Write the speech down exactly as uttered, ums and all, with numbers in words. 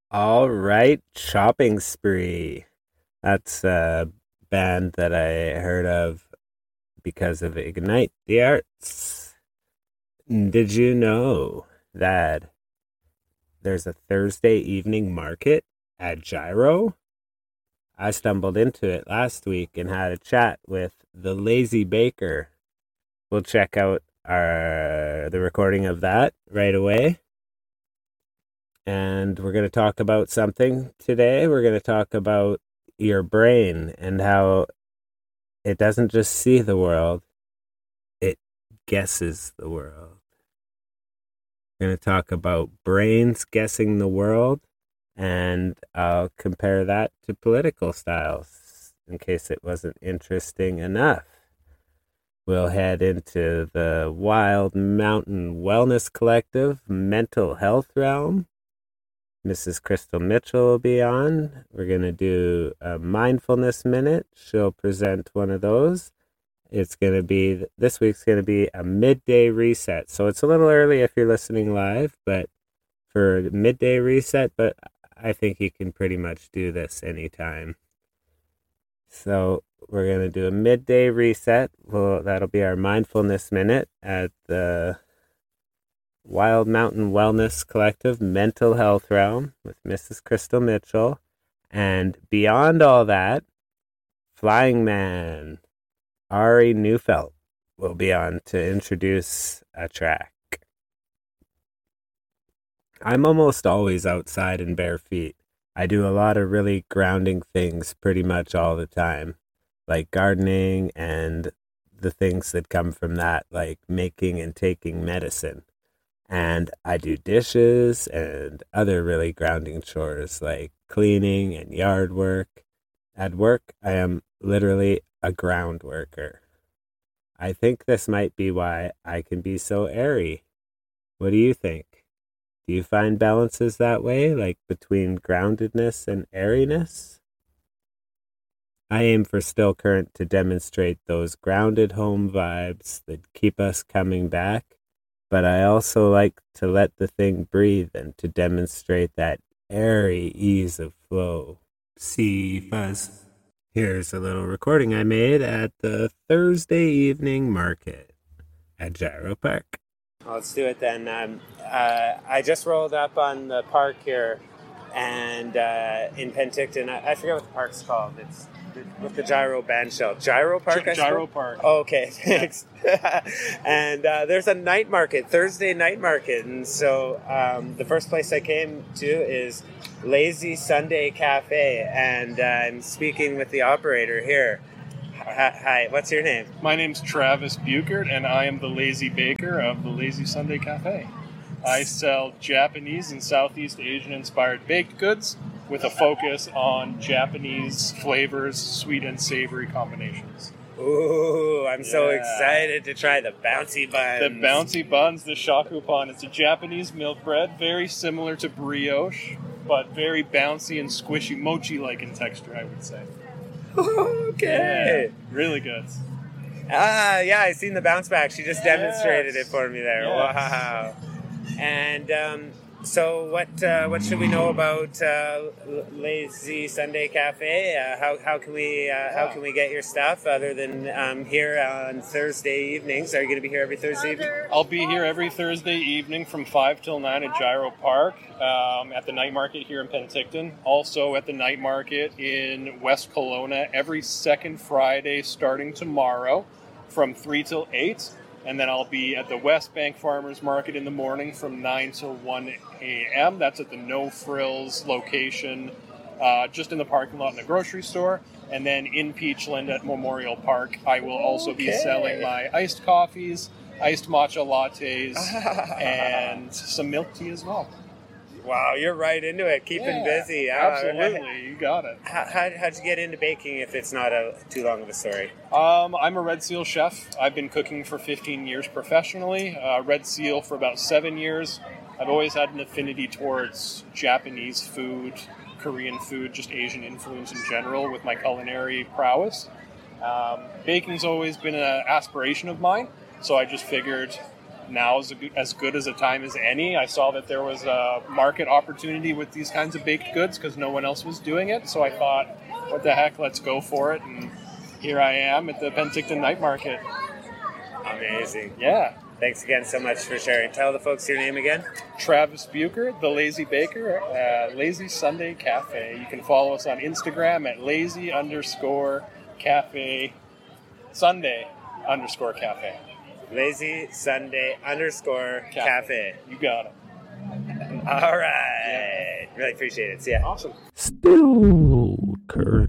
All right, Chopping Spree. That's a band that I heard of because of Ignite the Arts. Did you know that there's a Thursday evening market at Gyro? I stumbled into it last week and had a chat with the Lazy Baker. We'll check out our the recording of that right away. And we're going to talk about something today. We're going to talk about your brain and how it doesn't just see the world, it guesses the world. We're going to talk about brains guessing the world, and I'll compare that to political styles in case it wasn't interesting enough. We'll head into the Wild Mountain Wellness Collective mental health realm. Missus Crystal Mitchell will be on. We're going to do a mindfulness minute. She'll present one of those. It's going to be, this week's going to be a midday reset. So it's a little early if you're listening live, but for a midday reset, but I think you can pretty much do this anytime. So we're going to do a midday reset. Well, that'll be our mindfulness minute at the Wild Mountain Wellness Collective mental health realm with Missus Crystal Mitchell. And beyond all that, Flying Man, Ari Neufeld, will be on to introduce a track. I'm almost always outside in bare feet. I do a lot of really grounding things pretty much all the time, like gardening and the things that come from that, like making and taking medicine. And I do dishes and other really grounding chores like cleaning and yard work. At work, I am literally a ground worker. I think this might be why I can be so airy. What do you think? Do you find balances that way, like between groundedness and airiness? I aim for Still Current to demonstrate those grounded home vibes that keep us coming back. But I also like to let the thing breathe and to demonstrate that airy ease of flow. See fuzz. Here's a little recording I made at the Thursday evening market at Gyro Park. Let's do it then. Um, uh, I just rolled up on the park here and uh, in Penticton. I, I forget what the park's called. It's with the Gyro band shell. Gyro Park? Gy- Gyro Park. Oh, okay, thanks. and uh, there's a night market, Thursday night market. And so um, the first place I came to is Lazy Sunday Cafe. And uh, I'm speaking with the operator here. Hi, what's your name? My name's Travis Buchert, and I am the Lazy Baker of the Lazy Sunday Cafe. I sell Japanese and Southeast Asian-inspired baked goods with a focus on Japanese flavors, sweet and savory combinations. Ooh, I'm yeah. so excited to try the bouncy buns. The bouncy buns, the shakupan. It's a Japanese milk bread, very similar to brioche, but very bouncy and squishy, mochi-like in texture, I would say. Okay. Yeah, really good. Ah, yeah, I seen the bounce back. She just yes. demonstrated it for me there. Yes. Wow. And um, so, what uh, what should we know about uh, Lazy Sunday Cafe? Uh, how how can we uh, how can we get your stuff other than um, here on Thursday evenings? Are you going to be here every Thursday evening? I'll be here every Thursday evening from five till nine at Gyro Park, um, at the night market here in Penticton. Also at the night market in West Kelowna every second Friday starting tomorrow from three till eight. And then I'll be at the West Bank Farmers Market in the morning from nine till one a.m. That's at the No Frills location, uh, just in the parking lot in the grocery store. And then in Peachland at Memorial Park, I will also okay. be selling my iced coffees, iced matcha lattes, and some milk tea as well. Wow, you're right into it, keeping yeah, busy. Absolutely, uh, you got it. How, how, how'd you get into baking if it's not a, too long of a story? Um, I'm a Red Seal chef. I've been cooking for fifteen years professionally. Uh, Red Seal for about seven years. I've always had an affinity towards Japanese food, Korean food, just Asian influence in general with my culinary prowess. Um, baking's always been an aspiration of mine, so I just figured now is a good, as good as a time as any. I saw that there was a market opportunity with these kinds of baked goods because no one else was doing it. So I thought, what the heck, let's go for it. And here I am at the Penticton Night Market. Amazing. Yeah. Thanks again so much for sharing. Tell the folks your name again. Travis Bucher, the Lazy Baker, uh, Lazy Sunday Cafe. You can follow us on Instagram at lazy underscore cafe Sunday underscore cafe. Lazy Sunday underscore cafe. cafe. You got it. All right. Yeah. Really appreciate it. See ya. Awesome. Still Kirk.